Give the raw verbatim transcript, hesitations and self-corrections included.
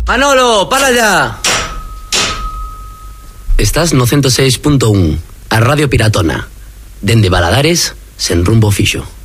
Manolo, para ya. Estás no ciento seis punto uno, a Radio Piratona. Dende Baladares, sen rumbo fixo.